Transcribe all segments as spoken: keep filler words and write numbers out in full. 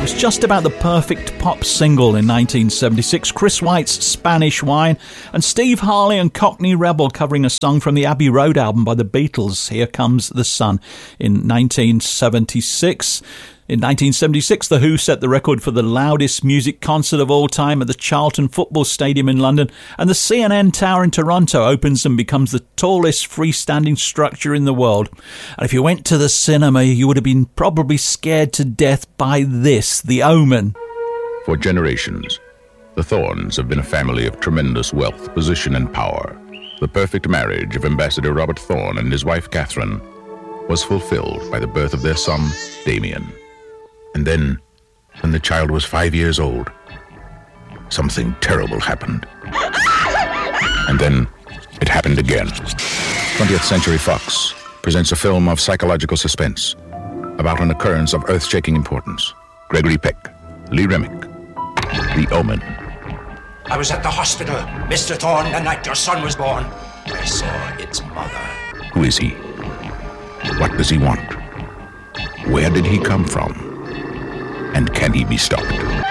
It was just about the perfect pop single in nineteen seventy-six, Chris White's Spanish Wine, and Steve Harley and Cockney Rebel covering a song from the Abbey Road album by the Beatles, Here Comes the Sun, in nineteen seventy-six. In nineteen seventy-six, The Who set the record for the loudest music concert of all time at the Charlton Football Stadium in London, and the C N N Tower in Toronto opens and becomes the tallest freestanding structure in the world. And if you went to the cinema, you would have been probably scared to death by this, The Omen. For generations, the Thornes have been a family of tremendous wealth, position, and power. The perfect marriage of Ambassador Robert Thorne and his wife Catherine was fulfilled by the birth of their son, Damien. And then, when the child was five years old, something terrible happened. And then, it happened again. twentieth Century Fox presents a film of psychological suspense about an occurrence of earth-shaking importance. Gregory Peck, Lee Remick, The Omen. I was at the hospital, Mister Thorne, the night your son was born. I saw its mother. Who is he? What does he want? Where did he come from? And can he be stopped?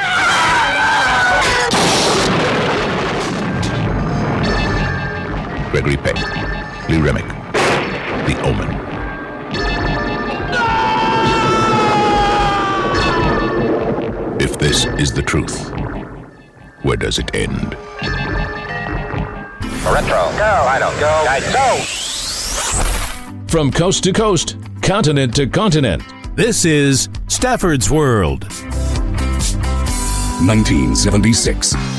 Gregory Peck, Lee Remick, The Omen. If this is the truth, where does it end? Retro. Go. Final. Go. Guys, go. From coast to coast, continent to continent, this is Stafford's World. nineteen seventy-six.